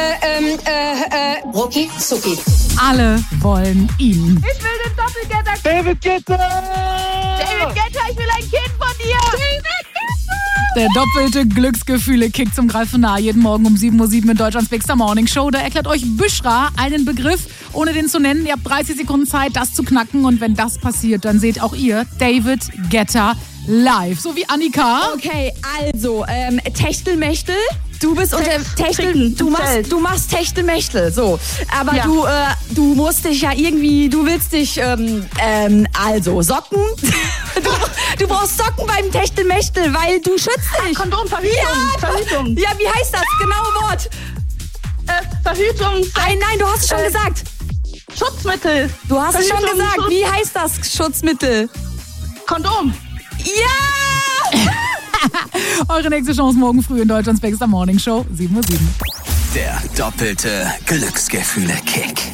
Rucki Zucki. Alle wollen ihn. Ich will den Doppelgetter. David Guetta! David Guetta, ich will ein Kind von dir. David Guetta. Der doppelte Glücksgefühle-Kick zum Greifen nah. Jeden Morgen um 7:07 Uhr in Deutschlands Bigster Morning Show. Da erklärt euch Büschra einen Begriff, ohne den zu nennen. Ihr habt 30 Sekunden Zeit, das zu knacken. Und wenn das passiert, dann seht auch ihr David Guetta live. So wie Annika. Okay, also, Techtelmechtel. Du bist unter Techtel, du machst Techtelmechtel, so. Aber Ja. du musst dich ja irgendwie, du willst dich, also Socken. du brauchst Socken beim Techtelmechtel, weil du schützt dich. Kondom, Verhütung. Ja, wie heißt das? Genaue Wort. Verhütung. Nein, du hast es schon gesagt. Schutzmittel. Du hast es schon Verhütung, gesagt. Schutz- Wie heißt das Schutzmittel? Kondom. Ja! Eure nächste Chance morgen früh in Deutschlands Bigster Morning Show, 7:07 Uhr. Der doppelte Glücksgefühle-Kick.